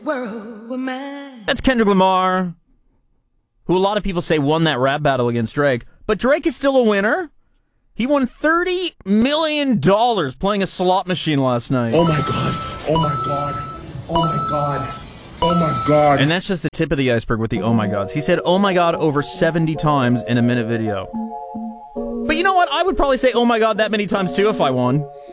world were mine. That's Kendrick Lamar, who a lot of people say won that rap battle against Drake. But Drake is still a winner. He won $30 million playing a slot machine last night. Oh my God. Oh my God. Oh my God. Oh my God. And that's just the tip of the iceberg with the oh my gods. He said oh my God over 70 times in a minute video. But you know what? I would probably say oh my God that many times too if I won.